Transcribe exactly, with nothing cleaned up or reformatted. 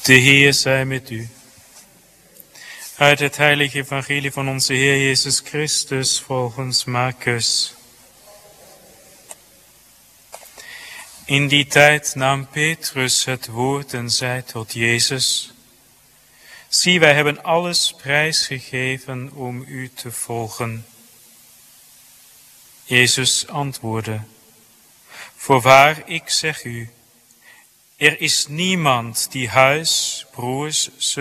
De Heer zij met u. Uit het heilige evangelie van onze Heer Jezus Christus volgens Marcus. In die tijd nam Petrus het woord en zei tot Jezus: Zie, wij hebben alles prijsgegeven om u te volgen. Jezus antwoordde: Voorwaar, ik zeg u, er is niemand die huis, broers,